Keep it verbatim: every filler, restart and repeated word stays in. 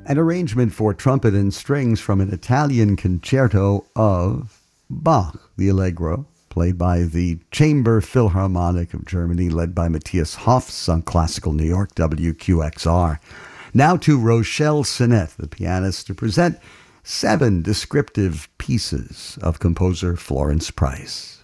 an arrangement for trumpet and strings from an Italian concerto of Bach, the Allegro, played by the Chamber Philharmonic of Germany, led by Matthias Hoffs on Classical New York W Q X R. Now to Rochelle Sinnett, the pianist, to present seven descriptive pieces of composer Florence Price.